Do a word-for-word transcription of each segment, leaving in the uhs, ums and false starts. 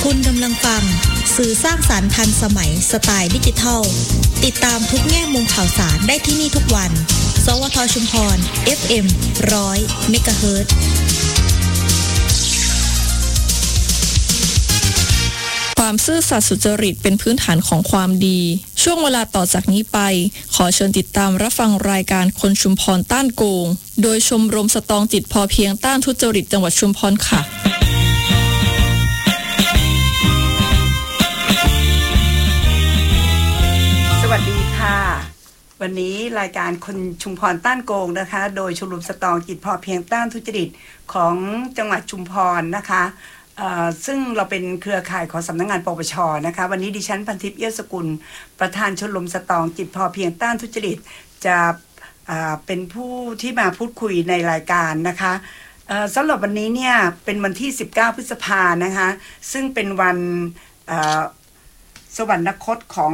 คุณกำลังฟังสื่อสร้างสรรค์ทันสมัยสไตล์ดิจิทัลติดตามทุกแง่มุมข่าวสารได้ที่นี่ทุกวันสวทชุมพร เอฟ เอ็ม หนึ่งร้อย เมกะเฮิรตซ์ความซื่อสัตย์สุจริตเป็นพื้นฐานของความดีช่วงเวลาต่อจากนี้ไปขอเชิญติดตามรับฟังรายการคนชุมพรต้านโกงโดยชมรมสตองจิตพอเพียงต้านทุจริตจังหวัดชุมพรค่ะสวัสดีค่ะวันนี้รายการคนชุมพรต้านโกงนะคะโดยชมรมสตองจิตพอเพียงต้านทุจริตของจังหวัดชุมพรนะคะซึ่งเราเป็นเครือข่ายของสำนักงานปปช.นะคะวันนี้ดิฉันพันทิพย์เอี้ยสกุลประธานชมรมสตองจิตพอเพียงต้านทุจริตจะเป็นผู้ที่มาพูดคุยในรายการนะคะสำหรับวันนี้เนี่ยเป็นวันที่สิบเก้าพฤษภานะคะซึ่งเป็นวันสวรรคตของ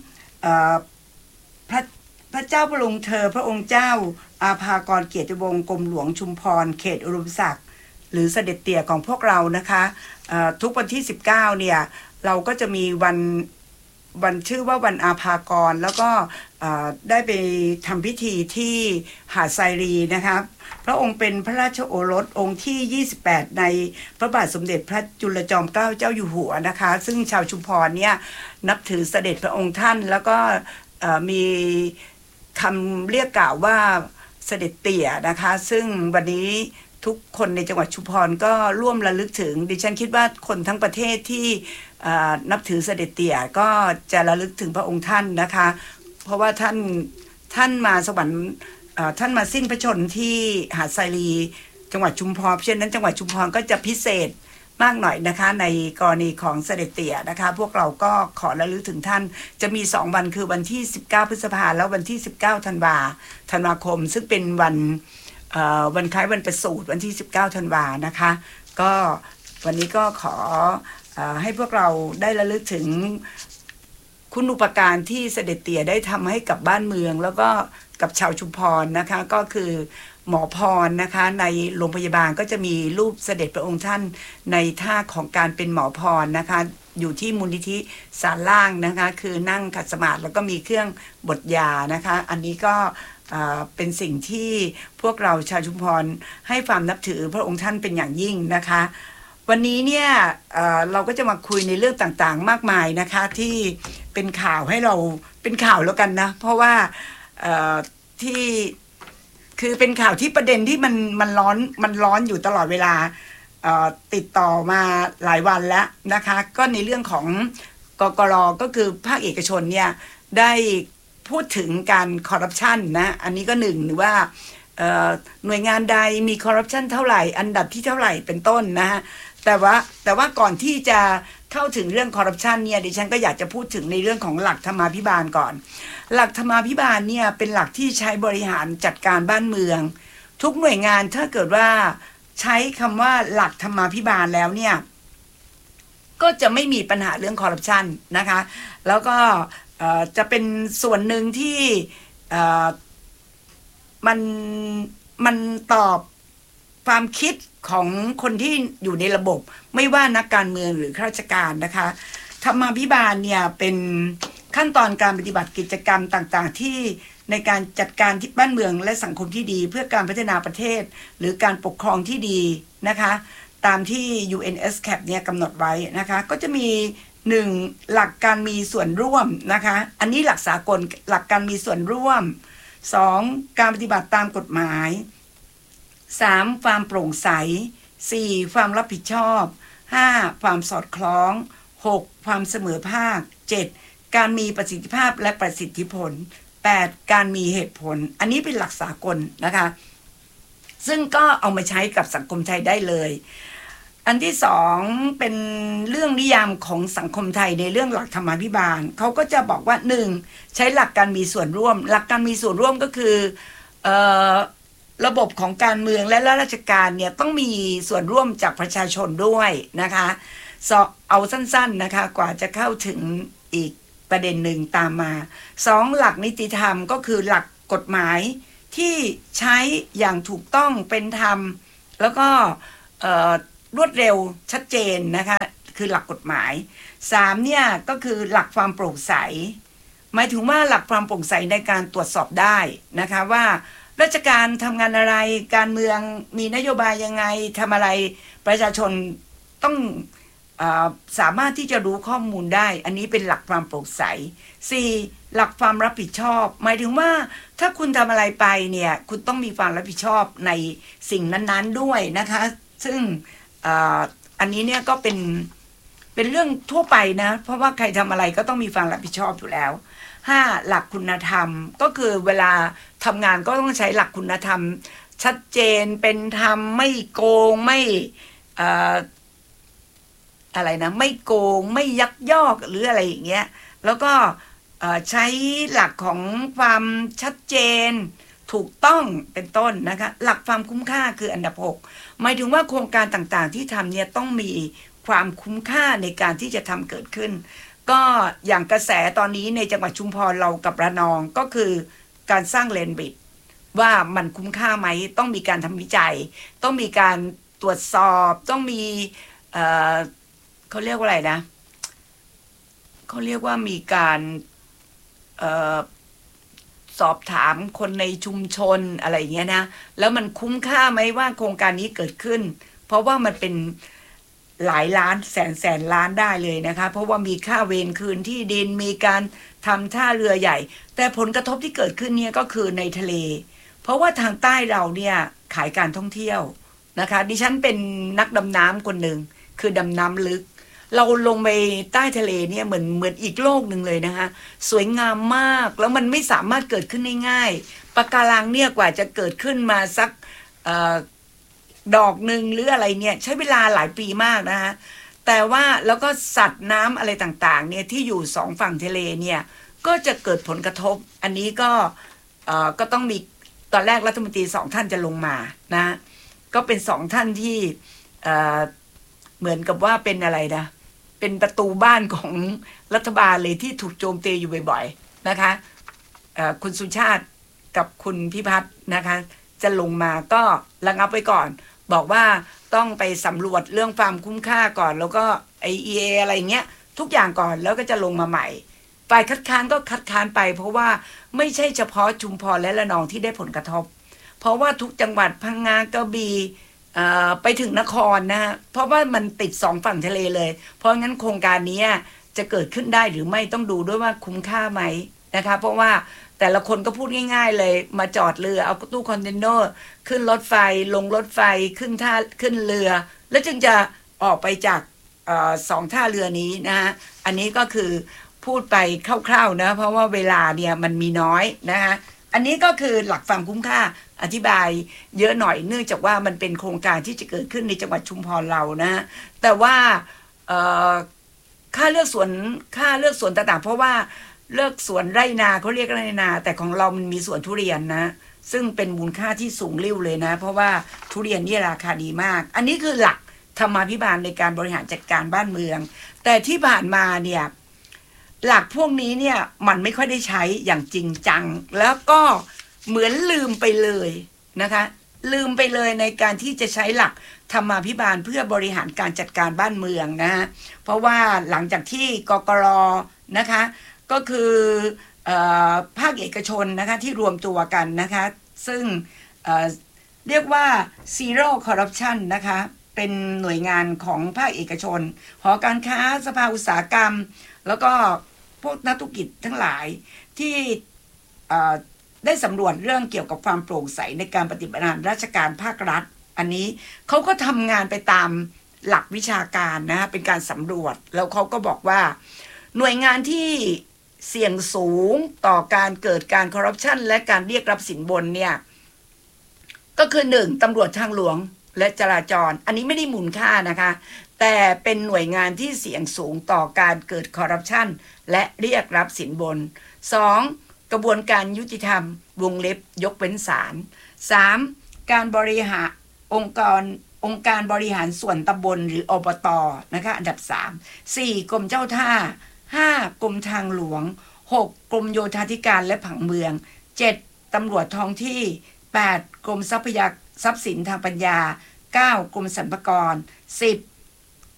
พระพระเจ้าบรมเธอพระองค์เจ้าอาภากรเกียรติวงศ์กรมหลวงชุมพรเขตอุดมศักดิ์หรือเสด็จเตี่ยของพวกเรานะคะทุกวันที่สิบเก้าเนี่ยเราก็จะมีวันวันชื่อว่าวันอาภากรแล้วก็ได้ไปทำพิธีที่หาดไซรีนะคะพระองค์เป็นพระราชโอรสองค์ที่ยี่สิบแปดในพระบาทสมเด็จพระจุลจอมเกล้าเจ้าอยู่หัวนะคะซึ่งชาวชุมพรเนี่ยนับถือเสด็จพระองค์ท่านแล้วก็มีคำเรียกกล่าวว่าเสด็จเตี่ยนะคะซึ่งวันนี้ทุกคนในจังหวัดชุมพรก็ร่วมระลึกถึงดิฉันคิดว่าคนทั้งประเทศที่นับถือเสด็จเตี่ยก็จะระลึกถึงพระองค์ท่านนะคะเพราะว่าท่านท่านมาสวรรค์ท่านมาสิ้นพระชนม์ที่หาดไซรีจังหวัดชุมพรเพราะฉะนั้นจังหวัดชุมพรก็จะพิเศษมากหน่อยนะคะในกรณีของเสด็จเตี่ยนะคะพวกเราก็ขอระลึกถึงท่านจะมีสองวันคือวันที่สิบเก้าพฤษภาคมแล้ววันที่สิบเก้าธันวาธันวาคมซึ่งเป็นวันวันคล้ายวันประสูติวันที่สิบเก้าธันวานะคะก็วันนี้ก็ขอให้พวกเราได้ระลึกถึงคุณูปการที่เสด็จเตี่ยได้ทำให้กับบ้านเมืองแล้วก็กับชาวชุมพรนะคะก็คือหมอพรนะคะในโรงพยาบาลก็จะมีรูปเสด็จพระองค์ท่านในท่าของการเป็นหมอพรนะคะอยู่ที่มูลนิธิศาลล่างนะคะคือนั่งขัดสมาธิแล้วก็มีเครื่องบดยานะคะอันนี้ก็เป็นสิ่งที่พวกเราชาวชุมพรให้ความนับถือพระองค์ท่านเป็นอย่างยิ่งนะคะวันนี้เนี่ย เอ่อ เราก็จะมาคุยในเรื่องต่างๆมากมายนะคะที่เป็นข่าวให้เราเป็นข่าวแล้วกันนะเพราะว่าที่คือเป็นข่าวที่ประเด็นที่มันมันร้อนมันร้อนอยู่ตลอดเวลาติดต่อมาหลายวันแล้วนะคะก็ในเรื่องของกกร.ก็คือภาคเอกชนเนี่ยได้พูดถึงการคอร์รัปชันนะอันนี้ก็หนึ่งหรือว่าหน่วยงานใดมีคอร์รัปชันเท่าไหร่อันดับที่เท่าไหร่เป็นต้นนะฮะแต่ว่าแต่ว่าก่อนที่จะเข้าถึงเรื่องคอร์รัปชันเนี่ยดิฉันก็อยากจะพูดถึงในเรื่องของหลักธรรมาภิบาลก่อนหลักธรรมาภิบาลเนี่ยเป็นหลักที่ใช้บริหารจัดการบ้านเมืองทุกหน่วยงานถ้าเกิดว่าใช้คำว่าหลักธรรมาภิบาลแล้วเนี่ยก็จะไม่มีปัญหาเรื่องคอร์รัปชันนะคะแล้วก็จะเป็นส่วนหนึ่งที่มันมันตอบความคิดของคนที่อยู่ในระบบไม่ว่านักการเมืองหรือข้าราชการนะคะธรรมาภิบาลเนี่ยเป็นขั้นตอนการปฏิบัติกิจกรรมต่างๆที่ในการจัดการที่บ้านเมืองและสังคมที่ดีเพื่อการพัฒนาประเทศหรือการปกครองที่ดีนะคะตามที่ ยู เอ็น เอส ซี เอ พี เนี่ยกำหนดไว้นะคะก็จะมีหนึ่งหลักการมีส่วนร่วมนะคะอันนี้หลักสากลหลักการมีส่วนร่วมสองการปฏิบัติตามกฎหมายสามความโปร่งใสสี่ความรับผิดชอบห้าความสอดคล้องหกความเสมอภาคเจ็ดการมีประสิทธิภาพและประสิทธิผลแปดการมีเหตุผลอันนี้เป็นหลักสากลนะคะซึ่งก็เอามาใช้กับสังคมไทยได้เลยอันที่สองเป็นเรื่องนิยามของสังคมไทยในเรื่องหลักธรรมาภิบาลเขาก็จะบอกว่าหนึ่งใช้หลักการมีส่วนร่วมหลักการมีส่วนร่วมก็คือเอ่อระบบของการเมืองและราชการเนี่ยต้องมีส่วนร่วมจากประชาชนด้วยนะคะเอาสั้นๆนะคะกว่าจะเข้าถึงอีกประเด็นหนึ่งตามมาสองหลักนิติธรรมก็คือหลักกฎหมายที่ใช้อย่างถูกต้องเป็นธรรมแล้วก็รวดเร็วชัดเจนนะคะคือหลักกฎหมายสามเนี่ยก็คือหลักความโปร่งใสหมายถึงว่าหลักความโปร่งใสในการตรวจสอบได้นะคะว่าราชการทำงานอะไรการเมืองมีนโยบายยังไงทำอะไรประชาชนต้องอ่าสามารถที่จะรู้ข้อมูลได้อันนี้เป็นหลักความโปร่งใสสี่หลักความรับผิดชอบหมายถึงว่าถ้าคุณทำอะไรไปเนี่ยคุณต้องมีความรับผิดชอบในสิ่งนั้นๆด้วยนะคะซึ่งอ่าอันนี้เนี่ยก็เป็นเป็นเรื่องทั่วไปนะเพราะว่าใครทำอะไรก็ต้องมีความรับผิดชอบอยู่แล้วห้าหลักคุณธรรมก็คือเวลาทำงานก็ต้องใช้หลักคุณธรรมชัดเจนเป็นธรรมไม่โกงไม่อ่าอะไรนะไม่โกงไม่ยักยอกหรืออะไรอย่างเงี้ยแล้วก็ใช้หลักของความชัดเจนถูกต้องเป็นต้นนะคะหลักความคุ้มค่าคืออันดับหกหมายถึงว่าโครงการต่างๆที่ทำเนี่ยต้องมีความคุ้มค่าในการที่จะทำเกิดขึ้นก็อย่างกระแสตอนนี้ในจังหวัดชุมพรเรากับระนองก็คือการสร้างเลนบิดว่ามันคุ้มค่าไหมต้องมีการทำวิจัยต้องมีการตรวจสอบต้องมีเอ่อเขาเรียกว่าอะไรนะเขาเรียกว่ามีการเอ่อสอบถามคนในชุมชนอะไรอย่างเงี้ยนะแล้วมันคุ้มค่าไหมว่าโครงการนี้เกิดขึ้นเพราะว่ามันเป็นหลายล้านแสนแสนล้านได้เลยนะคะเพราะว่ามีค่าเวรคืนที่ดินมีการทำท่าเรือใหญ่แต่ผลกระทบที่เกิดขึ้นเนี่ยก็คือในทะเลเพราะว่าทางใต้เราเนี่ยขายการท่องเที่ยวนะคะดิฉันเป็นนักดำน้ำคนหนึ่งคือดำน้ำลึกเราลงไปใต้ทะเลเนี่ยเหมือนเหมือนอีกโลกหนึ่งเลยนะคะสวยงามมากแล้วมันไม่สามารถเกิดขึ้นได้ง่ายปะการังเนี่ยกว่าจะเกิดขึ้นมาสักเอ่อดอกหนึ่งหรืออะไรเนี่ยใช้เวลาหลายปีมากนะคะแต่ว่าแล้วก็สัตว์น้ำอะไรต่างๆเนี่ยที่อยู่สองฝั่งทะเลเนี่ยก็จะเกิดผลกระทบอันนี้ก็เอ่อก็ต้องมีตอนแรกรัฐมนตรีสองท่านจะลงมานะก็เป็นสองท่านที่เอ่อเหมือนกับว่าเป็นอะไรนะเป็นประตูบ้านของรัฐบาลเลยที่ถูกโจมตีอยู่บ่อยๆนะคะคุณสุชาติกับคุณพิพัฒน์นะคะจะลงมาก็ระงับไว้ก่อนบอกว่าต้องไปสำรวจเรื่องความคุ้มค่าก่อนแล้วก็ ไอ อี เอ อะไรเงี้ยทุกอย่างก่อนแล้วก็จะลงมาใหม่ฝ่ายคัดค้านก็คัดค้านไปเพราะว่าไม่ใช่เฉพาะชุมพรและระนองที่ได้ผลกระทบเพราะว่าทุกจังหวัดพังงากระบี่ไปถึงนครนะฮะเพราะว่ามันติดสองฝั่งทะเลเลยเพราะงั้นโครงการนี้จะเกิดขึ้นได้หรือไม่ต้องดูด้วยว่าคุ้มค่าไหมนะคะเพราะว่าแต่ละคนก็พูดง่ายๆเลยมาจอดเรือเอาตู้คอนเทนเนอร์ขึ้นรถไฟลงรถไฟขึ้นท่าขึ้นเรือแล้วจึงจะออกไปจากเอ่อสองท่าเรือนี้นะฮะอันนี้ก็คือพูดไปคร่าวๆนะเพราะว่าเวลาเนี่ยมันมีน้อยนะคะอันนี้ก็คือหลักความคุ้มค่าอธิบายเยอะหน่อยเนื่องจากว่ามันเป็นโครงการที่จะเกิดขึ้นในจังหวัดชุมพรเรานะแต่ว่าค่าเลือกสวนค่าเลือกสวนต่างๆเพราะว่าเลือกสวนไร่นาเขาเรียกไร่นาแต่ของเรามันมีสวนทุเรียนนะซึ่งเป็นมูลค่าที่สูงริ่วเลยนะเพราะว่าทุเรียนนี่ราคาดีมากอันนี้คือหลักธรรมาภิบาลในการบริหารจัดการบ้านเมืองแต่ที่ผ่านมาเนี่ยหลักพวกนี้เนี่ยมันไม่ค่อยได้ใช้อย่างจริงจังแล้วก็เหมือนลืมไปเลยนะคะลืมไปเลยในการที่จะใช้หลักธรรมาภิบาลเพื่อบริหารการจัดการบ้านเมืองนะฮะเพราะว่าหลังจากที่กกร.นะคะก็คือเอ่อภาคเอกชนนะคะที่รวมตัวกันนะคะซึ่งเอ่อเรียกว่า Zero Corruption นะคะเป็นหน่วยงานของภาคเอกชนหอการค้าสภาอุตสาหกรรมแล้วก็พวกนักธุรกิจทั้งหลายที่ได้สำรวจเรื่องเกี่ยวกับความโปร่งใสในการปฏิบัติงานราชการภาครัฐอันนี้เขาก็ทำงานไปตามหลักวิชาการนะเป็นการสำรวจแล้วเขาก็บอกว่าหน่วยงานที่เสี่ยงสูงต่อการเกิดการคอร์รัปชันและการเรียกรับสินบนเนี่ยก็คือหนึ่งตำรวจทางหลวงและจราจรอันนี้ไม่ได้มูลค่านะคะแต่เป็นหน่วยงานที่เสี่ยงสูงต่อการเกิดคอร์รัปชันและเรียกรับสินบนสองกระบวนการยุติธรรมวงเล็บยกเว้นศาล สามการบริหารองค์กรองค์การบริหารส่วนตำบลหรืออบต.นะคะอันดับสาม สี่กรมเจ้าท่าห้ากรมทางหลวงหกกรมโยธาธิการและผังเมืองเจ็ดตำรวจท้องที่แปดกรมทรัพยากรทรัพย์สินทางปัญญาเก้ากรมสรรพากรสิบ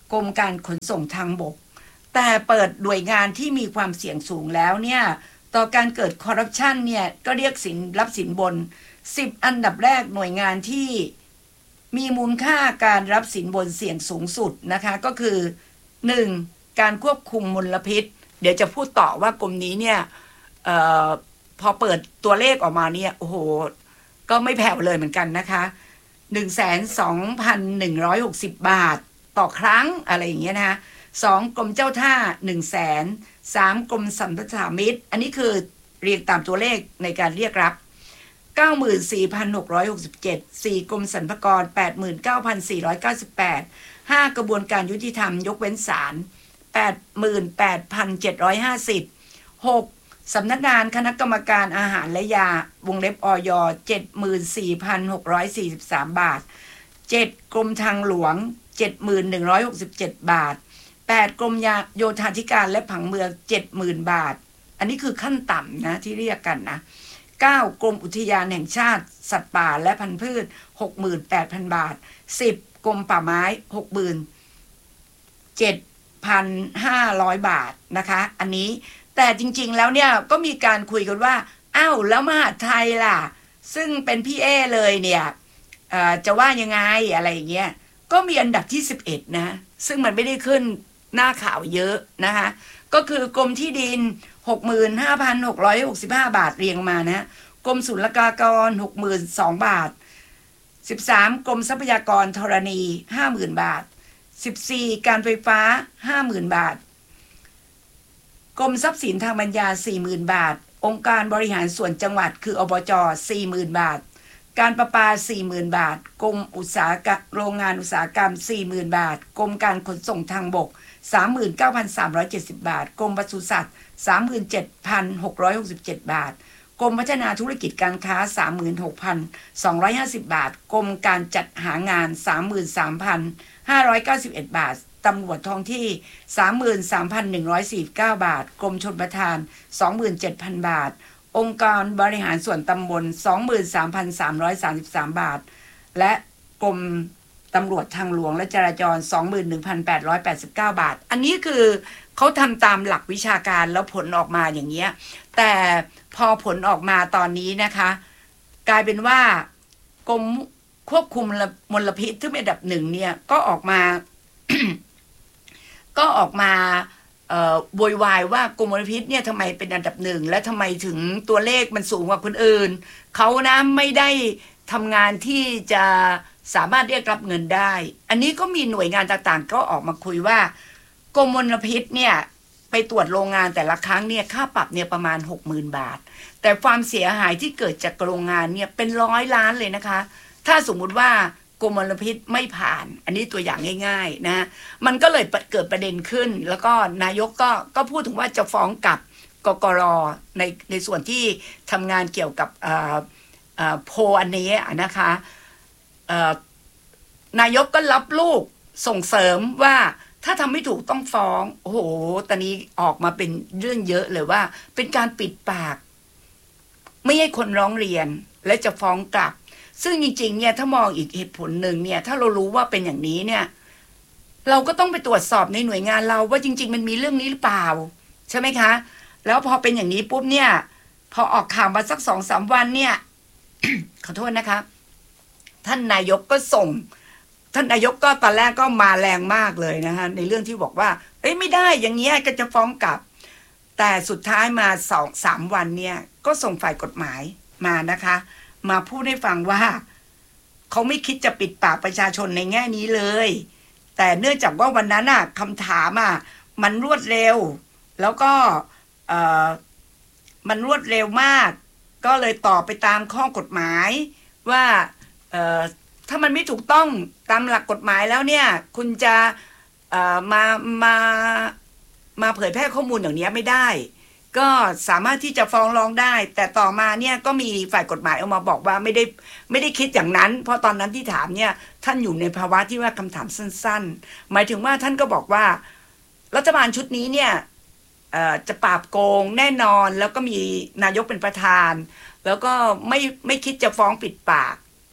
กรมการขนส่งทางบกแต่เปิดหน่วยงานที่มีความเสี่ยงสูงแล้วเนี่ยต่อการเกิดคอร์รัปชันเนี่ยก็เรียกสินรับสินบนสิบอันดับแรกหน่วยงานที่มีมูลค่าการรับสินบนเสี่ยงสูงสุดนะคะก็คือหนึ่งการควบคุมมลพิษเดี๋ยวจะพูดต่อว่ากรมนี้เนี่ยเอ่อพอเปิดตัวเลขออกมาเนี่ยโอ้โหก็ไม่แผ่วเลยเหมือนกันนะคะ หนึ่งแสนสองพันหนึ่งร้อยหกสิบ บาทต่อครั้งอะไรอย่างเงี้ยนะคะสองกรมเจ้าท่า หนึ่งแสน สามกรมสรรพสามิตอันนี้คือเรียงตามตัวเลขในการเรียกรับ เก้าหมื่นสี่พันหกร้อยหกสิบเจ็ด สี่กรมสรรพากร แปดหมื่นเก้าพันสี่ร้อยเก้าสิบแปด ห้ากระบวนการยุติธรรมยกเว้นศาล แปดหมื่นแปดพันเจ็ดร้อยห้าสิบ หกสำนักงานคณะกรรมการอาหารและยาวงเล็บอย เจ็ดหมื่นสี่พันหกร้อยสี่สิบสาม บาท เจ็ดกรมทางหลวง เจ็ดหมื่นหนึ่งร้อยหกสิบเจ็ด บาท แปดกรมโยธาธิการและผังเมือง เจ็ดหมื่น บาทอันนี้คือขั้นต่ำนะที่เรียกกันนะเก้ากรมอุทยานแห่งชาติสัตว์ป่าและพันธุ์พืช หกหมื่นแปดพัน บาท สิบกรมป่าไม้ หกหมื่นเจ็ดพันห้าร้อย บาทนะคะอันนี้แต่จริงๆแล้วเนี่ยก็มีการคุยกันว่าอ้าวแล้วมหาดไทยล่ะซึ่งเป็นพี่เอเลยเนี่ยจะว่ายังไงอะไรอย่างเงี้ยก็มีอันดับที่สิบเอ็ดนะซึ่งมันไม่ได้ขึ้นหน้าข่าวเยอะนะคะก็คือกรมที่ดิน หกหมื่นห้าพันหกร้อยหกสิบห้า บาทเรียงมานะกรมศุลกากร หกหมื่นสอง บาทสิบสามกรมทรัพยากรธรณี ห้าหมื่น บาทสิบสี่การไฟฟ้า ห้าหมื่น บาทกรมทรัพย์สินทางปัญญา สี่หมื่น บาทองค์การบริหารส่วนจังหวัดคืออบจ สี่หมื่น บาทการประปา สี่หมื่น บาทกรมอุตสาหกรรมโรงงานอุตสาหกรรม สี่หมื่น บาทกรมการขนส่งทางบก สามหมื่นเก้าพันสามร้อยเจ็ดสิบ บาทกรมปศุสัตว์ สามหมื่นเจ็ดพันหกร้อยหกสิบเจ็ด บาทกรมพัฒนาธุรกิจการค้า สามหมื่นหกพันสองร้อยห้าสิบ บาทกรมการจัดหางาน สามหมื่นสามพันห้าร้อยเก้าสิบเอ็ด บาทตำรวจท้องที่ สามหมื่นสามพันหนึ่งร้อยสี่สิบเก้า บาทกรมชลประทาน สองหมื่นเจ็ดพัน บาทองค์การบริหารส่วนตำบล สองหมื่นสามพันสามร้อยสามสิบสาม บาทและกรมตำรวจทางหลวงและจราจร สองหมื่นหนึ่งพันแปดร้อยแปดสิบเก้า บาทอันนี้คือเขาทำตามหลักวิชาการแล้วผลออกมาอย่างเงี้ยแต่พอผลออกมาตอนนี้นะคะกลายเป็นว่ากรมควบคุมมลพิษที่เป็นอันดับหนึ่งเนี่ยก็ออกมา ก็ออกมาโวยวายว่ากรมมลพิษเนี่ยทำไมเป็นอันดับหนึ่งและทำไมถึงตัวเลขมันสูงกว่าคนอื่นเขานะไม่ได้ทำงานที่จะสามารถเรียกรับเงินได้อันนี้ก็มีหน่วยงานต่างๆก็ออกมาคุยว่ากรมมลพิษเนี่ยไปตรวจโรงงานแต่ละครั้งเนี่ยค่าปรับเนี่ยประมาณ หกหมื่น บาทแต่ความเสียหายที่เกิดจากโรงงานเนี่ยเป็นร้อยล้านเลยนะคะถ้าสมมุติว่ากรมมลพิษไม่ผ่านอันนี้ตัวอย่างง่ายๆนะมันก็เลยเกิดประเด็นขึ้นแล้วก็นายกก็ก็พูดถึงว่าจะฟ้องกับกกร.ในในส่วนที่ทำงานเกี่ยวกับโพลอันนี้นะคะนายกก็รับลูกส่งเสริมว่าถ้าทำไม่ถูกต้องฟ้องโอ้โหตอนนี้ออกมาเป็นเรื่องเยอะเลยว่าเป็นการปิดปากไม่ให้คนร้องเรียนและจะฟ้องกลับซึ่งจริงๆเนี่ยถ้ามองอีกเหตุผลหนึ่งเนี่ยถ้าเรารู้ว่าเป็นอย่างนี้เนี่ยเราก็ต้องไปตรวจสอบในหน่วยงานเราว่าจริงๆมันมีเรื่องนี้หรือเปล่าใช่ไหมคะแล้วพอเป็นอย่างนี้ปุ๊บเนี่ยพอออกข่าวมาสักสองสามวันเนี่ย ขอโทษนะคะท่านนายกก็ส่งท่านนายกก็ตอนแรกก็มาแรงมากเลยนะคะในเรื่องที่บอกว่าเอ้ยไม่ได้อย่างเงี้ยก็จะฟ้องกลับแต่สุดท้ายมาสองสามวันเนี่ยก็ส่งฝ่ายกฎหมายมานะคะมาพูดให้ฟังว่าเขาไม่คิดจะปิดปากประชาชนในแง่นี้เลยแต่เนื่องจากว่าวันนั้นอ่ะคำถามอ่ะมันรวดเร็วแล้วก็เอ่อมันรวดเร็วมากก็เลยตอบไปตามข้อกฎหมายว่าเอ่อถ้ามันไม่ถูกต้องตามหลักกฎหมายแล้วเนี่ยคุณจะเอ่อมามามาเผยแพร่ข้อมูลอย่างนี้ไม่ได้ก็สามารถที่จะฟ้องร้องได้แต่ต่อมาเนี่ยก็มีฝ่ายกฎหมายออกมาบอกว่าไม่ได้ไม่ได้คิดอย่างนั้นเพราะตอนนั้นที่ถามเนี่ยท่านอยู่ในภาวะที่ว่าคำถามสั้นๆหมายถึงว่าท่านก็บอกว่ารัฐบาลชุดนี้เนี่ยจะปราบโกงแน่นอนแล้วก็มีนายกเป็นประธานแล้วก็ไม่ไม่คิดจะฟ้องปิดปาก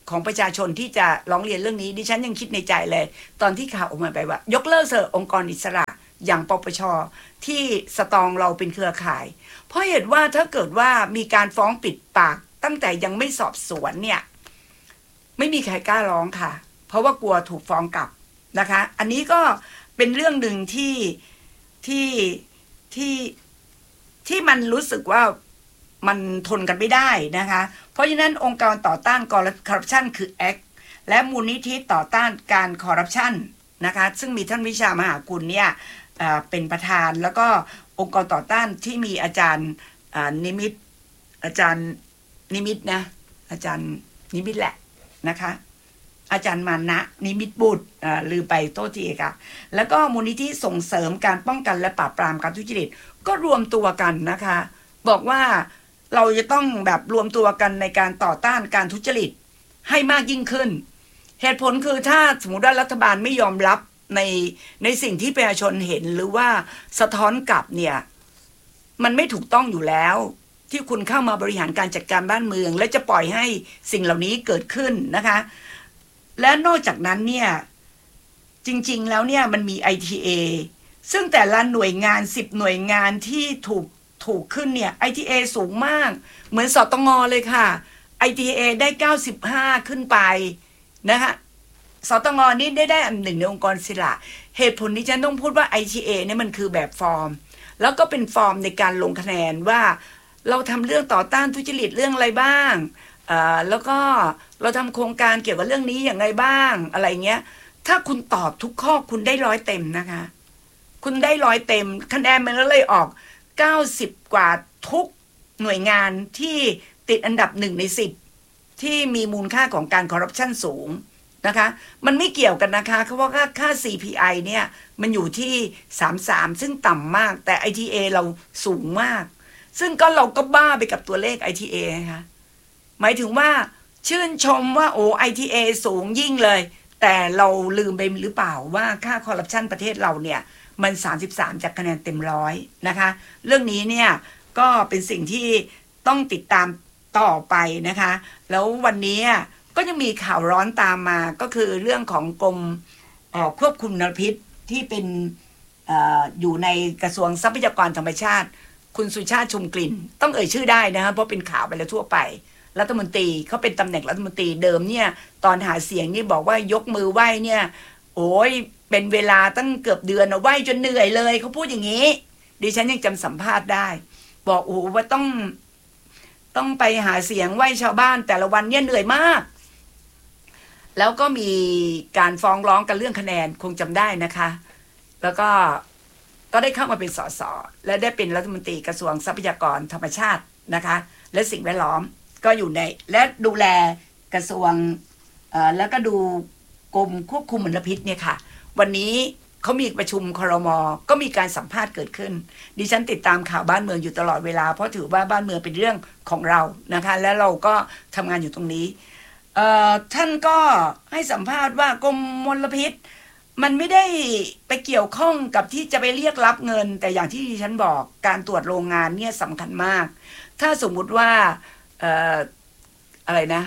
ของประชาชนที่จะร้องเรียนเรื่องนี้ดิฉันยังคิดในใจเลยตอนที่ข่าวออกมาไปว่ายกเลิกเถอะองค์กรอิสระอย่างปปช.ที่สตองเราเป็นเครือข่ายเพราะเหตุว่าถ้าเกิดว่ามีการฟ้องปิดปากตั้งแต่ยังไม่สอบสวนเนี่ยไม่มีใครกล้าร้องค่ะเพราะว่ากลัวถูกฟ้องกลับนะคะอันนี้ก็เป็นเรื่องหนึ่งที่ที่ที่ที่มันรู้สึกว่ามันทนกันไม่ได้นะคะเพราะฉะนั้นองค์การต่อต้านคอร์รัปชันคือ แอค และมูลนิธิต่อต้านการคอร์รัปชันนะคะซึ่งมีท่านวิชามหากุลเนี่ยเป็นประธานแล้วก็องค์กรต่อต้านที่มีอาจารย์นิมิตอาจารย์นิมิตนะอาจารย์นิมิตแหละนะคะอาจารย์มานะนิมิตบุตรลือไปโทษทีค่ะแล้วก็มูลนิธิส่งเสริมการป้องกันและปราบปรามการทุจริตก็รวมตัวกันนะคะบอกว่าเราจะต้องแบบรวมตัวกันในการต่อต้านการทุจริตให้มากยิ่งขึ้นเหตุผลคือถ้าสมมติว่ารัฐบาลไม่ยอมรับในในสิ่งที่ประชาชนเห็นหรือว่าสะท้อนกลับเนี่ยมันไม่ถูกต้องอยู่แล้วที่คุณเข้ามาบริหารการจัดการบ้านเมืองและจะปล่อยให้สิ่งเหล่านี้เกิดขึ้นนะคะและนอกจากนั้นเนี่ยจริงๆแล้วเนี่ยมันมี ไอ ที เอ ซึ่งแต่ละหน่วยงานสิบหน่วยงานที่ถูกถูกขึ้นเนี่ย ไอ ที เอ สูงมากเหมือนสตง.เลยค่ะ ไอ ที เอ ได้เก้าสิบห้าขึ้นไปนะคะสตง.นี่ได้ได้อันหนึ่งในองค์กรอิสระเหตุผลที่ฉันต้องพูดว่า ไอ ที เอ เนี่ยมันคือแบบฟอร์มแล้วก็เป็นฟอร์มในการลงคะแนนว่าเราทำเรื่องต่อต้านทุจริตเรื่องอะไรบ้างอ่าแล้วก็เราทำโครงการเกี่ยวกับเรื่องนี้อย่างไรบ้างอะไรเงี้ยถ้าคุณตอบทุกข้อคุณได้ร้อยเต็มนะคะคุณได้ร้อยเต็มคะแนนมันก็เลยออกเก้าสิบกว่าทุกหน่วยงานที่ติดอันดับหนึ่งในสิบที่มีมูลค่าของการคอร์รัปชันสูงนะคะมันไม่เกี่ยวกันนะคะเพราะว่าค่าค่า ซี พี ไอ เนี่ยมันอยู่ที่สามสิบสามซึ่งต่ำมากแต่ ไอ ที เอ เราสูงมากซึ่งก็เราก็บ้าไปกับตัวเลข ไอ ที เอ นะคะหมายถึงว่าชื่นชมว่าโอ้ ไอ ที เอ สูงยิ่งเลยแต่เราลืมไปหรือเปล่าว่าค่าคอร์รัปชันประเทศเราเนี่ยมันสามสิบสามจากคะแนนเต็มร้อยนะคะเรื่องนี้เนี่ยก็เป็นสิ่งที่ต้องติดตามต่อไปนะคะแล้ววันนี้ก็ยังมีข่าวร้อนตามมาก็คือเรื่องของกรมควบคุมมลพิษที่เป็น อ, อยู่ในกระทรวงทรัพยากรธรรมชาติคุณสุชาติชุมกลิ่นต้องเอ่ยชื่อได้นะคะเพราะเป็นข่าวไปแล้วทั่วไปรัฐมนตรีเขาเป็นตำแหน่งรัฐมนตรีเดิมเนี่ยตอนหาเสียงนี่บอกว่ายกมือไหว้เนี่ยโอ้ยเป็นเวลาตั้งเกือบเดือนนะไหว้จนเหนื่อยเลยเขาพูดอย่างนี้ดิฉันยังจำสัมภาษณ์ได้บอกโอ้ว่าต้องต้องไปหาเสียงไหว้ชาวบ้านแต่ละวันเนี่ยเหนื่อยมากแล้วก็มีการฟ้องร้องกันเรื่องคะแนนคงจำได้นะคะแล้วก็ก็ได้เข้ามาเป็นสสและได้เป็นรัฐมนตรีกระทรวงทรัพยากรธรรมชาตินะคะและสิ่งแวดล้อมก็อยู่ในและดูแลกระทรวงแล้วก็ดูกรมควบคุมมลพิษเนี่ยค่ะวันนี้เขามีประชุมครม.ก็มีการสัมภาษณ์เกิดขึ้นดิฉันติดตามข่าวบ้านเมืองอยู่ตลอดเวลาเพราะถือว่าบ้านเมืองเป็นเรื่องของเรานะคะและเราก็ทำงานอยู่ตรงนี้ท่านก็ให้สัมภาษณ์ว่ากรมมลพิษมันไม่ได้ไปเกี่ยวข้องกับที่จะไปเรียกรับเงินแต่อย่างที่ดิฉันบอกการตรวจโรงงานเนี่ยสำคัญมากถ้าสมมุติว่าเอ่ออะไรนะ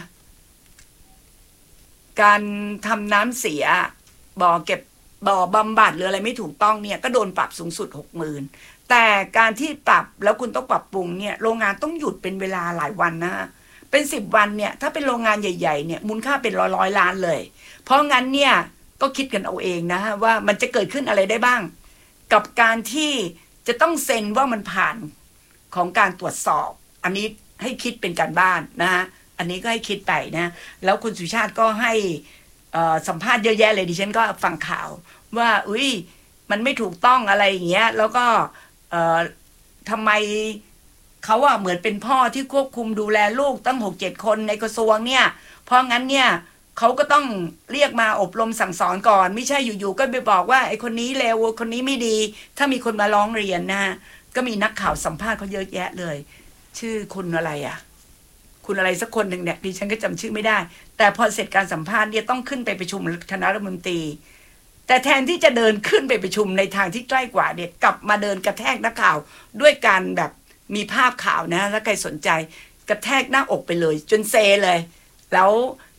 การทำน้ำเสียบ่อเก็บบ่อบำบัดหรืออะไรไม่ถูกต้องเนี่ยก็โดนปรับสูงสุดหกหมื่นแต่การที่ปรับแล้วคุณต้องปรับปรุงเนี่ยโรงงานต้องหยุดเป็นเวลาหลายวันนะเป็นสิบวันเนี่ยถ้าเป็นโรงงานใหญ่ๆเนี่ยมูลค่าเป็นร้อยร้อยล้านเลยเพราะงั้นเนี่ยก็คิดกันเอาเองนะว่ามันจะเกิดขึ้นอะไรได้บ้างกับการที่จะต้องเซ็นว่ามันผ่านของการตรวจสอบอันนี้ให้คิดเป็นการบ้านนะฮะอันนี้ก็ให้คิดไปนะแล้วคุณสุชาติก็ให้สัมภาษณ์เยอะแยะเลยดิฉันก็ฟังข่าวว่าอุ้ยมันไม่ถูกต้องอะไรอย่างเงี้ยแล้วก็ทำไมเขาอะเหมือนเป็นพ่อที่ควบคุมดูแลลูกตั้งหกเจ็ดคนในกระทรวงเนี่ยเพราะงั้นเนี่ยเขาก็ต้องเรียกมาอบรมสั่งสอนก่อนไม่ใช่อยู่ๆก็ไปบอกว่าไอ้คนนี้เลวคนนี้ไม่ดีถ้ามีคนมาร้องเรียนนะฮะก็มีนักข่าวสัมภาษณ์เขาเยอะแยะเลยชื่อคุณอะไรอะคุณอะไรสักคนหนึ่งเนี่ยดิฉันก็จำชื่อไม่ได้แต่พอเสร็จการสัมภาษณ์เนี่ยต้องขึ้นไปประชุมคณะรัฐมนตรีแต่แทนที่จะเดินขึ้นไปประชุมในทางที่ใกล้กว่าเนี่ยกลับมาเดินกระแทกนักข่าวด้วยการแบบมีภาพข่าวนะถ้าใครสนใจกระแทกหน้าอกไปเลยจนเซเลยแล้ว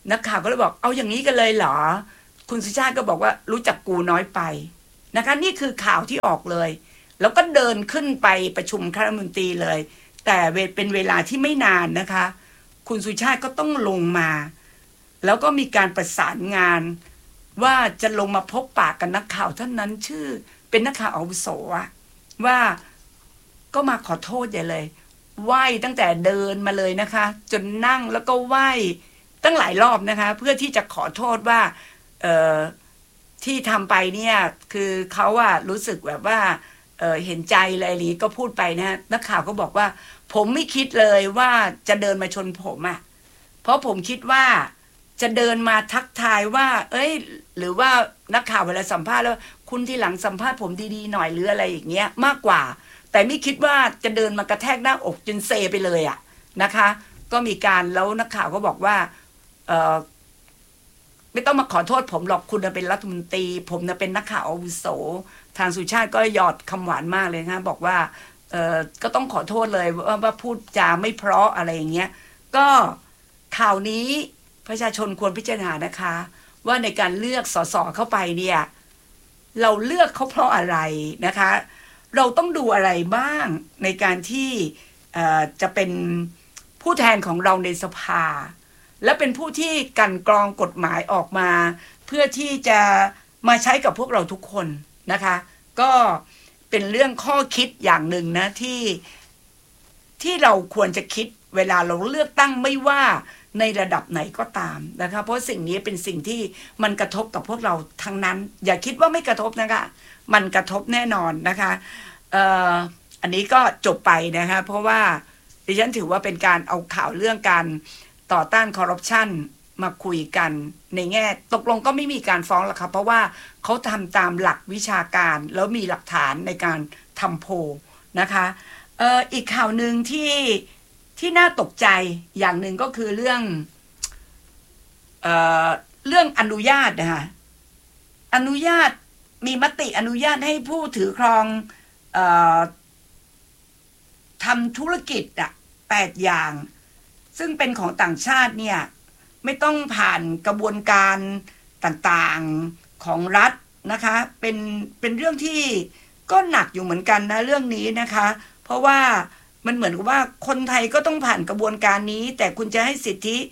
นักข่าวก็เลยบอกเอาอย่างนี้กันเลยเหรอคุณสุชาติก็บอกว่ารู้จักกูน้อยไปนะคะนี่คือข่าวที่ออกเลยแล้วก็เดินขึ้นไปประชุมคณะรัฐมนตรีเลยแต่เป็นเวลาที่ไม่นานนะคะคุณสุชาติก็ต้องลงมาแล้วก็มีการประสานงานว่าจะลงมาพบปากกับนักข่าวท่านนั้นชื่อเป็นนักข่าวอาวุโสอะว่าก็มาขอโทษใหญ่เลยไหว้ตั้งแต่เดินมาเลยนะคะจนนั่งแล้วก็ไหว้ตั้งหลายรอบนะคะเพื่อที่จะขอโทษว่าเอ่อที่ทำไปเนี่ยคือเขาอะรู้สึกแบบว่าเอ่อเห็นใจอะไรหรือก็พูดไปนะนักข่าวก็บอกว่าผมไม่คิดเลยว่าจะเดินมาชนผมอะเพราะผมคิดว่าจะเดินมาทักทายว่าเอ้ยหรือว่านักข่าวเวลาสัมภาษณ์แล้วคุณที่หลังสัมภาษณ์ผมดีๆหน่อยหรืออะไรอย่างเงี้ยมากกว่าแต่ไม่คิดว่าจะเดินมากระแทกหน้าอกจนเซไปเลยอะนะคะก็มีการแล้วนักข่าวก็บอกว่าเออไม่ต้องมาขอโทษผมหรอกคุณเป็นรัฐมนตรีผมนะเป็นนักข่าวอาวุโสทางสุชาติก็หยอดคำหวานมากเลยนะบอกว่าเออก็ต้องขอโทษเลยว่าว่าพูดจาไม่เพราะอะไรอย่างเงี้ยก็ข่าวนี้ประชาชนควรพิจารณานะคะว่าในการเลือกสสเข้าไปเนี่ยเราเลือกเขาเพราะอะไรนะคะเราต้องดูอะไรบ้างในการที่จะเป็นผู้แทนของเราในสภาและเป็นผู้ที่กันกรองกฎหมายออกมาเพื่อที่จะมาใช้กับพวกเราทุกคนนะคะก็เป็นเรื่องข้อคิดอย่างหนึ่งนะที่ที่เราควรจะคิดเวลาเราเลือกตั้งไม่ว่าในระดับไหนก็ตามนะคะเพราะสิ่งนี้เป็นสิ่งที่มันกระทบกับพวกเราทั้งนั้นอย่าคิดว่าไม่กระทบนะคะมันกระทบแน่นอนนะคะเอ่ออันนี้ก็จบไปนะคะเพราะว่าดิฉันถือว่าเป็นการเอาข่าวเรื่องการต่อต้านคอร์รัปชันมาคุยกันในแง่ตกลงก็ไม่มีการฟ้องหรอกครับเพราะว่าเขาทำตามหลักวิชาการแล้วมีหลักฐานในการทำโพลนะคะเอ่ออีกข่าวหนึ่งที่ที่น่าตกใจอย่างหนึ่งก็คือเรื่องเอ่อเรื่องอนุญาตนะคะอนุญาตมีมติอนุญาตให้ผู้ถือครองเอ่อทำธุรกิจอ่ะแปดอย่างซึ่งเป็นของต่างชาติเนี่ยไม่ต้องผ่านกระบวนการต่างๆของรัฐนะคะเป็นเป็นเรื่องที่ก็หนักอยู่เหมือนกันนะเรื่องนี้นะคะเพราะว่ามันเหมือนกับว่าคนไทยก็ต้องผ่านกระบวนการนี้แต่คุณจะให้สิทธิ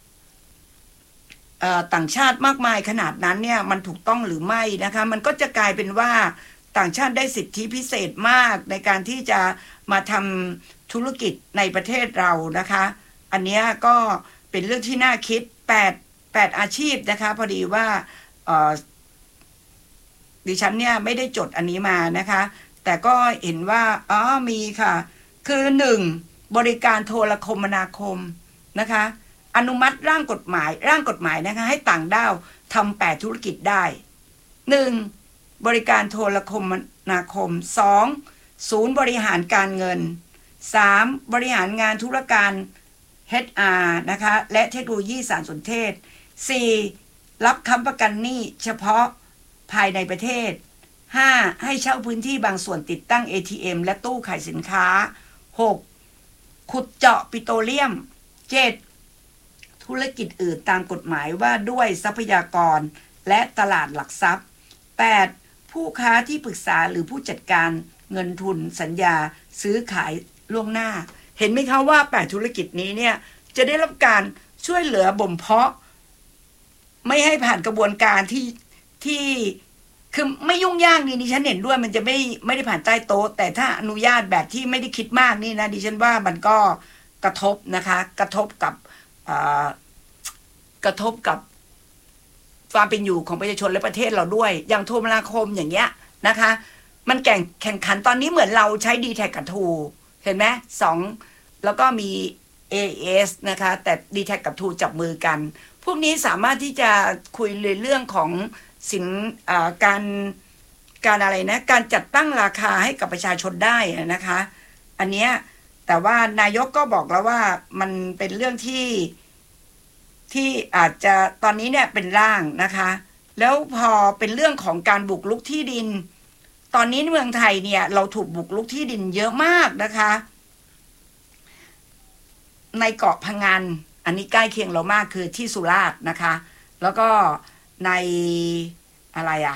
ต่างชาติมากมายขนาดนั้นเนี่ยมันถูกต้องหรือไม่นะคะมันก็จะกลายเป็นว่าต่างชาติได้สิทธิพิเศษมากในการที่จะมาทำธุรกิจในประเทศเรานะคะอันนี้ก็เป็นเรื่องที่น่าคิดแปด แปดอาชีพนะคะพอดีว่าดิฉันเนี่ยไม่ได้จดอันนี้มานะคะแต่ก็เห็นว่าอ๋อมีค่ะคือหนึ่งบริการโทรคมนาคมนะคะอนุมัติร่างกฎหมายร่างกฎหมายนะคะให้ต่างด้าวทำแปดธุรกิจได้หนึ่งบริการโทรคมนาคมสองศูนย์บริหารการเงินสามบริหารงานธุรการ เอช อาร์ นะคะและเทคโนโลยีสารสนเทศสี่รับค้ำประกันหนี้เฉพาะภายในประเทศห้าให้เช่าพื้นที่บางส่วนติดตั้ง เอ ที เอ็ม และตู้ขายสินค้าหกขุดเจาะปิโตรเลียมเจ็ดธุรกิจอื่นตามกฎหมายว่าด้วยทรัพยากรและตลาดหลักทรัพย์แปดผู้ค้าที่ปรึกษาหรือผู้จัดการเงินทุนสัญญาซื้อขายล่วงหน้าเห็นไหมคะว่าแปดธุรกิจนี้เนี่ยจะได้รับการช่วยเหลือบ่มเพาะไม่ให้ผ่านกระบวนการที่ที่คือไม่ยุ่งยากนี่ดิฉันเห็นด้วยมันจะไม่ไม่ได้ผ่านใต้โต๊ะแต่ถ้าอนุญาตแบบที่ไม่ได้คิดมากนี่นะดิฉันว่ามันก็กระทบนะคะกระทบกับกระทบกับความเป็นอยู่ของประชาชนและประเทศเราด้วยอย่างโทรคมนาคมอย่างเงี้ยนะคะมันแข่งแข่งขันตอนนี้เหมือนเราใช้ ดี แท็ก กับ ทู เห็นไหมสองแล้วก็มี เอ เอส นะคะแต่ ดี แท็ก กับ ทู จับมือกันพวกนี้สามารถที่จะคุยเรื่องของสินการการอะไรนะการจัดตั้งราคาให้กับประชาชนได้นะคะอันเนี้ยแต่ว่านายกก็บอกแล้วว่ามันเป็นเรื่องที่ที่อาจจะตอนนี้เนี่ยเป็นร่างนะคะแล้วพอเป็นเรื่องของการบุกรุกที่ดินตอนนี้เมืองไทยเนี่ยเราถูกบุกรุกที่ดินเยอะมากนะคะในเกาะพะงันอันนี้ใกล้เคียงเรามากคือที่สุราษฎร์นะคะแล้วก็ในอะไรอ่ะ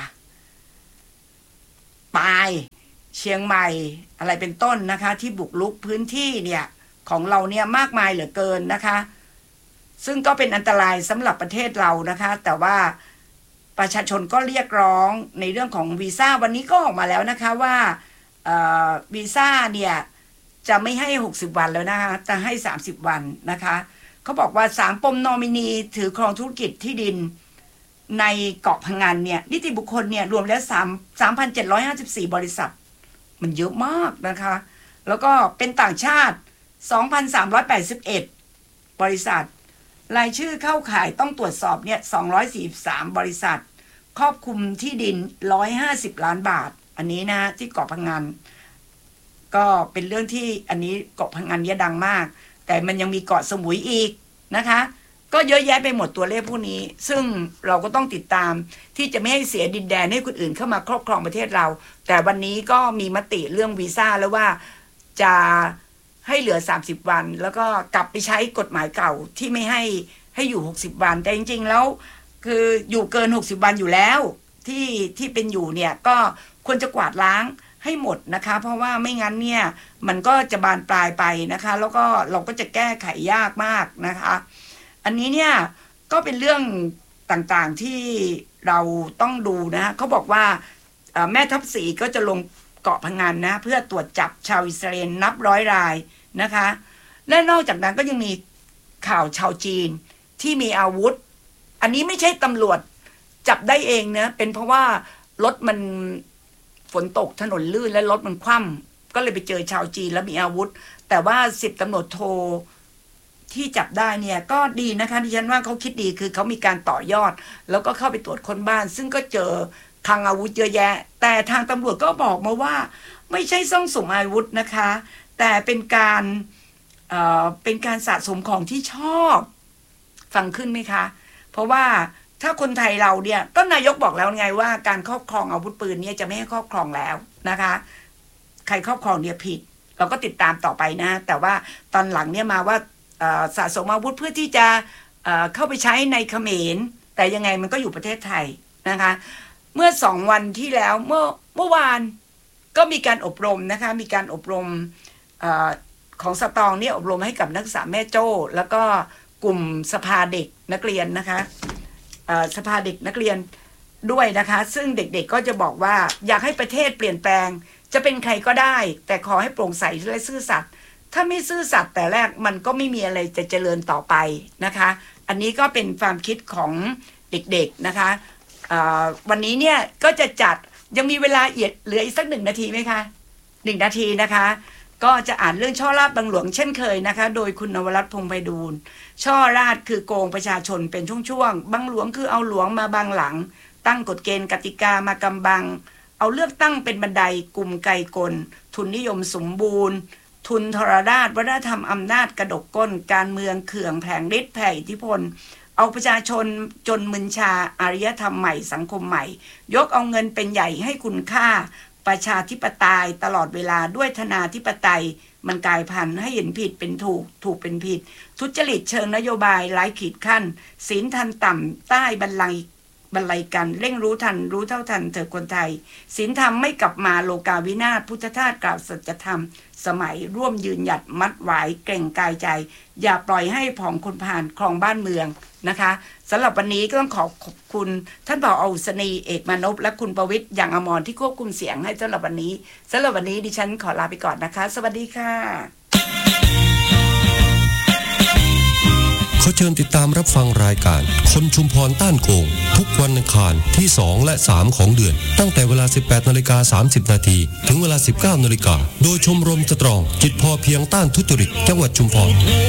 ปายเชียงใหม่อะไรเป็นต้นนะคะที่บุกรุกพื้นที่เนี่ยของเราเนี่ยมากมายเหลือเกินนะคะซึ่งก็เป็นอันตรายสำหรับประเทศเรานะคะแต่ว่าประชาชนก็เรียกร้องในเรื่องของวีซ่าวันนี้ก็ออกมาแล้วนะคะว่าวีซ่าเนี่ยจะไม่ให้หกสิบวันแล้วนะคะจะให้สามสิบวันนะคะเขาบอกว่าสามปมนอมินีถือครองธุรกิจที่ดินในเกาะพะงันเนี่ยนิติบุคคลเนี่ยรวมแล้วสามพันเจ็ดร้อยห้าสิบสี่บริษัทมันเยอะมากนะคะแล้วก็เป็นต่างชาติ สองพันสามร้อยแปดสิบเอ็ด บริษัทรายชื่อเข้าข่ายต้องตรวจสอบเนี่ยสองร้อยสี่สิบสามบริษัทครอบคลุมที่ดินหนึ่งร้อยห้าสิบล้านบาทอันนี้นะที่เกาะพะงันก็เป็นเรื่องที่อันนี้เกาะพะงันเนี่ยดังมากแต่มันยังมีเกาะสมุยอีกนะคะก็เยอะแยะไปหมดตัวเลขพวกนี้ซึ่งเราก็ต้องติดตามที่จะไม่ให้เสียดินแดนให้คนอื่นเข้ามาครอบครองประเทศเราแต่วันนี้ก็มีมติเรื่องวีซ่าแล้วว่าจะให้เหลือสามสิบวันแล้วก็กลับไปใช้กฎหมายเก่าที่ไม่ให้ให้อยู่หกสิบวันแต่จริงๆแล้วคืออยู่เกินหกสิบวันอยู่แล้วที่ที่เป็นอยู่เนี่ยก็ควรจะกวาดล้างให้หมดนะคะเพราะว่าไม่งั้นเนี่ยมันก็จะบานปลายไปนะคะแล้วก็เราก็จะแก้ไขยากมากนะคะอันนี้เนี่ยก็เป็นเรื่องต่างๆที่เราต้องดูนะเขาบอกว่าแม่ทัพสีก็จะลงเกาะพะงันนะเพื่อตรวจจับชาวอิสราเอลนับร้อยรายนะคะและนอกจากนั้นก็ยังมีข่าวชาวจีนที่มีอาวุธอันนี้ไม่ใช่ตำรวจจับได้เองนะเป็นเพราะว่ารถมันฝนตกถนนลื่นและรถมันคว่ำก็เลยไปเจอชาวจีนแล้วมีอาวุธแต่ว่าสิบตำรวจโทที่จับได้เนี่ยก็ดีนะคะดิฉันว่าเขาคิดดีคือเขามีการต่อยอดแล้วก็เข้าไปตรวจค้นบ้านซึ่งก็เจอคลังอาวุธเยอะแยะแต่ทางตำรวจก็บอกมาว่าไม่ใช่ซ่องสุมอาวุธนะคะแต่เป็นการเอ่อเป็นการสะสมของที่ชอบฟังขึ้นไหมคะเพราะว่าถ้าคนไทยเราเนี่ยก็นายกบอกแล้วไงว่าการครอบครองอาวุธปืนเนี่ยจะไม่ให้ครอบครองแล้วนะคะใครครอบครองเนี่ยผิดเราก็ติดตามต่อไปนะแต่ว่าตอนหลังเนี่ยมาว่าสะสมอาวุธเพื่อที่จะเข้าไปใช้ในเขมรแต่ยังไงมันก็อยู่ประเทศไทยนะคะเมื่อสองวันที่แล้วเมื่อเมื่อวานก็มีการอบรมนะคะมีการอบรมอของสตองเนี่ยอบรมให้กับนักศึกษาแม่โจ้แล้วก็กลุ่มสภาเด็กนักเรียนนะคะสภาเด็กนักเรียนด้วยนะคะซึ่งเด็กๆก็จะบอกว่าอยากให้ประเทศเปลี่ยนแปลงจะเป็นใครก็ได้แต่ขอให้โปร่งใสและซื่อสัตย์ถ้าไม่ซื่อสัตย์แต่แรกมันก็ไม่มีอะไรจะเจริญต่อไปนะคะอันนี้ก็เป็นความคิดของเด็กๆนะคะวันนี้เนี่ยก็จะจัดยังมีเวลาเอียดเหลืออีกสักหนึ่งนาทีไหมคะหนึ่งนาทีนะคะก็จะอ่านเรื่องช่อราชบังหลวงเช่นเคยนะคะโดยคุณนวรัตน์พงษ์ไพบูลย์ช่อราชคือโกงประชาชนเป็นช่วงๆบังหลวงคือเอาหลวงมาบังหลังตั้งกฎเกณฑ์กติกามากำบังเอาเลือกตั้งเป็นบันไดกลุ่มไกกลทุนนิยมสมบูรณ์ทุนทรราชวัฒนธรรมอำนาจกระดกก้นการเมืองเขื่องแผงฤทธิ์แผ่อิทธิพลเอาประชาชนจนมึนชาอารยธรรมใหม่สังคมใหม่ยกเอาเงินเป็นใหญ่ให้คุณค่าประชาธิปไตยตลอดเวลาด้วยธนาธิปไตยมันกลายพันธุ์ให้เห็นผิดเป็นถูกถูกเป็นผิดทุจริตเชิงนโยบายไร้ขีดขั้นศีลทันต่ำใต้บันไลบรรลัยกันเร่งรู้ทันรู้เท่าทันเถิดคนไทยศีลธรรมไม่กลับมาโลกาวินาศพุทธทาสกล่าวสัจธรรมสมัยร่วมยืนหยัดมัดหวายเกร่งกายใจอย่าปล่อยให้ผองคนผ่านครองบ้านเมืองนะคะสำหรับวันนี้ก็ต้องขอขอบคุณท่านผอ.อุษณีเอกมานพและคุณประวิตรอย่างอมรที่ควบคุมเสียงให้สำหรับวันนี้สำหรับวันนี้ดิฉันขอลาไปก่อนนะคะสวัสดีค่ะขอเชิญติดตามรับฟังรายการคนชุมพรต้านโกงทุกวันอังคารที่สองและสามของเดือนตั้งแต่เวลา สิบแปดนาฬิกาสามสิบนาทีถึงเวลา สิบเก้านาฬิกาโดยชมรมสตรองจิตพอเพียงต้านทุจริตจังหวัดชุมพร